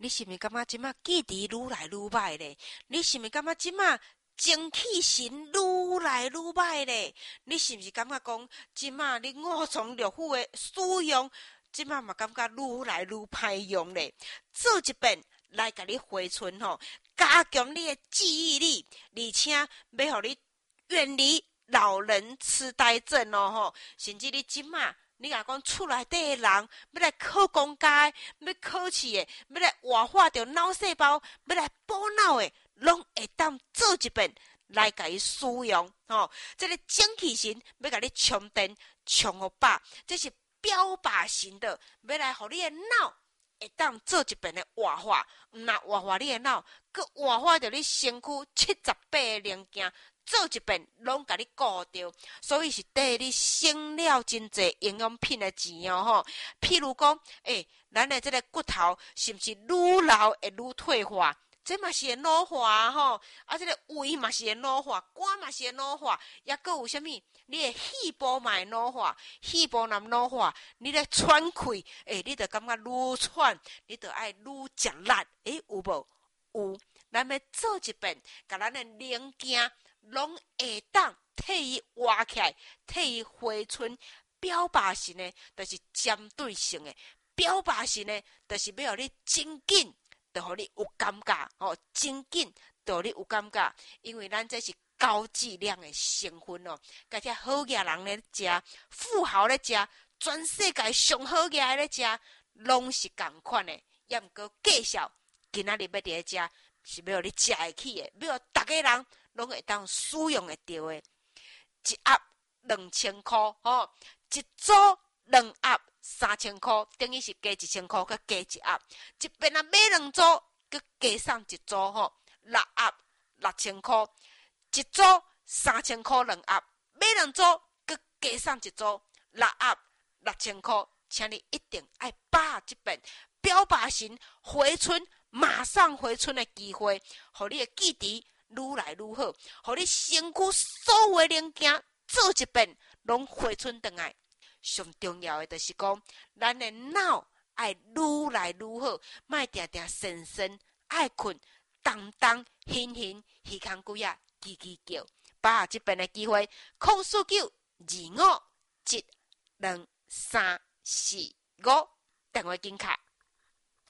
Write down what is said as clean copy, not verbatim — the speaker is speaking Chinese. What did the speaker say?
你是毋是感觉即马记忆愈来愈歹咧？你是毋是感觉即马精气神愈来愈歹咧？你是毋是感觉讲即马你五脏六腑的使用，即马嘛感觉愈来愈歹用咧？做一遍来甲你回春吼，加强你的记忆力，而且要互你远离老人痴呆症哦吼，甚至你即马。你若讲厝内底的人要来考公家的，要考试的，要来活化着脑细胞，要来补脑的，拢会当做一遍来甲伊使用吼。这个精气神要甲你充电充互饱，这是标靶型的，要来互你的脑会当做一遍的活化，毋若活化你的脑，佮活化着你身躯78个零件。做一遍拢甲你顾着，所以是缀你省了真侪营养品的钱哦吼。譬如讲，咱的这个骨头是毋是愈老会愈退化？这嘛是会老化吼，啊，这个胃嘛是会老化，肝嘛是会老化，也佫有啥物？你的细胞嘛会老化，细胞若老化，你咧喘气，你着感觉愈喘，你着爱愈食力，有无？有，咱要做一遍，甲咱的零件。拢会当替伊挖起来，替伊回春。标靶型的，就是针对性的；标靶型的，就是要互你真紧，就互你有感觉哦，真紧，就互你有感觉。因为咱这是高剂量的成分哦，甲遮好野人咧食，富豪咧食，全世界上好野咧食，拢是共款的。也毋过介绍，今仔日要伫咧食，是要互你食会起的，要互逐个人。拢会当使用会到的，一盒2000块吼，一组2盒3000块，等于是加1000块，佮加一盒。一边啊买2组，佮加上一组吼，6盒6000块，一组3000块2盒，买2组，佮加上一组6盒6000块，请你一定爱把握这遍标靶型回春，马上回春的机会，互你的记忆。愈来愈好，互你身躯所有的零件做一遍，拢回春转来。上重要的就是讲，咱的脑爱愈来愈好，莫定定神神，爱困，当当醒醒，耳孔骨啊叽叽叫。把握这边的机会，04925723445，电话紧卡。